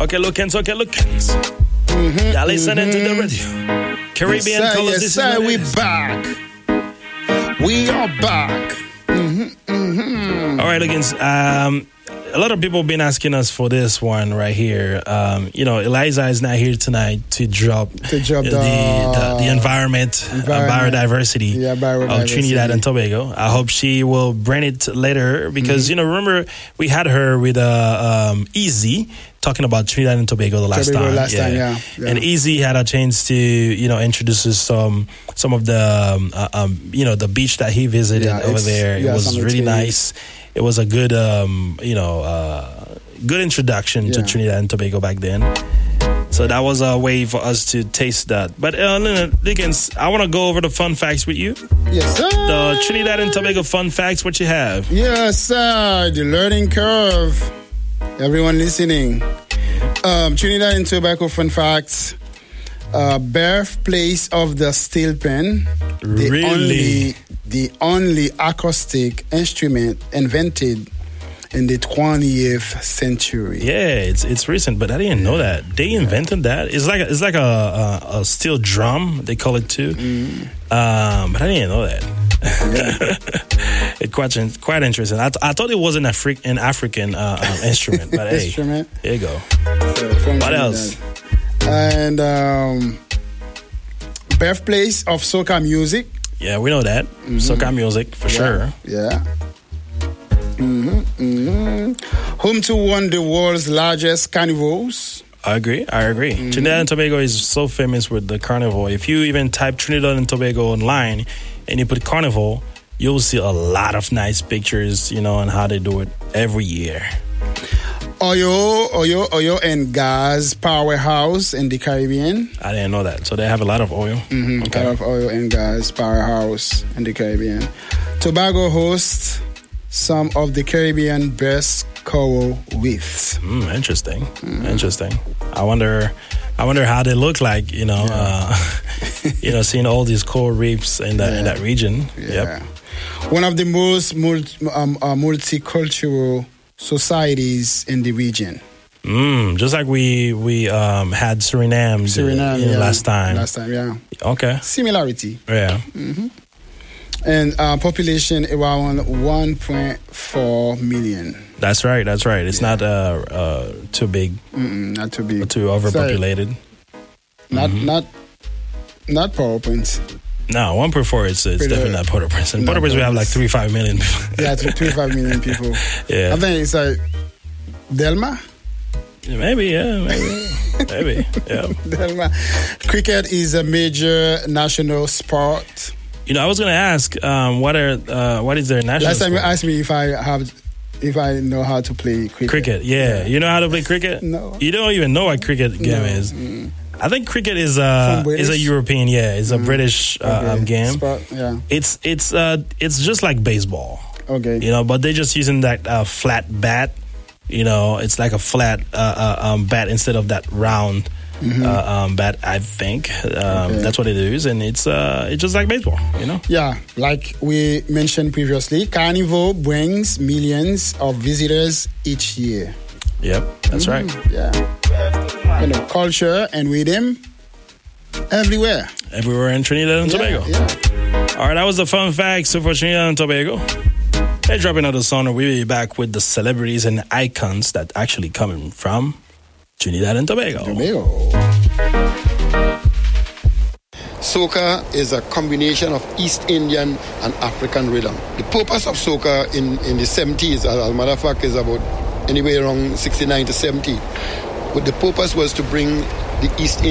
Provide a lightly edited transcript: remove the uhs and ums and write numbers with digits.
Okay, lookins. Y'all listening to the radio. Caribbean Colors. Yes, sir, we back. We are back. All right, lookins. A lot of people have been asking us for this one right here. Eliza is not here tonight to drop the environment, biodiversity of Trinidad and Tobago. I hope she will bring it later because, remember we had her with Easy talking about Trinidad and Tobago the last time. And Easy had a chance to, introduce us some of the, the beach that he visited over there. It was really nice. It was a good, good introduction to Trinidad and Tobago back then. So that was a way for us to taste that. But, Dickens, I want to go over the fun facts with you. Yes, sir. The Trinidad and Tobago fun facts, what you have? Yes, sir. The learning curve. Everyone listening. Trinidad and Tobago fun facts. Birthplace of the steel pen. The only acoustic instrument invented in the 20th century. Yeah, it's recent, but I didn't know that they invented that. It's like a steel drum, they call it too. But I didn't know that. It's quite interesting. I thought it was an African instrument, but hey, instrument. There you go. What else? And birthplace of soca music. Yeah, we know that. Soca music, for sure. Yeah. Home to one of the world's largest carnivals. I agree. Trinidad and Tobago is so famous with the carnival. If you even type Trinidad and Tobago online and you put carnival, you'll see a lot of nice pictures, on how they do it every year. Oil and gas powerhouse in the Caribbean. I didn't know that. So they have a lot of oil. Okay. A lot of oil and gas powerhouse in the Caribbean. Tobago hosts some of the Caribbean best coral reefs. Interesting. I wonder how they look like. Seeing all these coral reefs in that region. Yeah. Yep. One of the most multicultural societies in the region. Just like we had Suriname last time. Okay. Similarity. Yeah. And population around 1.4 million. That's right. It's not too big. Not too big. Too overpopulated. Not Port-au-Prince. No, 1.4 it's definitely not Port-au-Prince. In Port-au-Prince we have like 3-5 million people. Yeah, 3-5 million people. Yeah. I think it's like Delma. Maybe, yeah. Delma. Cricket is a major national sport. I was going to ask, what is their national Last time sport? you asked me if I know how to play cricket. Cricket, yeah. You know how to play cricket? No. You don't even know what cricket game is. I think cricket is a European, it's a British game. Sport, yeah. It's just like baseball. Okay. But they're just using that flat bat. It's like a flat bat instead of that round bat. I think that's what it is, and it's just like baseball. Yeah, like we mentioned previously, Carnival brings millions of visitors each year. Yep, that's right. Yeah. Culture and rhythm everywhere in Trinidad and Tobago. All right, that was the fun facts for Trinidad and Tobago. Hey, drop another song and we'll be back with the celebrities and icons that actually coming from Trinidad and Tobago. Soca is a combination of East Indian and African rhythm. The purpose of soca in the 70s, as a matter of fact, is about anywhere around 69 to 70. But the purpose was to bring the East